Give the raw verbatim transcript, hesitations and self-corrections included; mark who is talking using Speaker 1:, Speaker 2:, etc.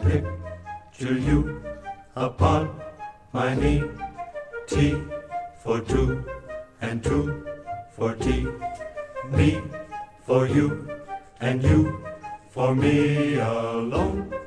Speaker 1: picture you upon my knee. T for two and two for tea. Me for you and you for me alone.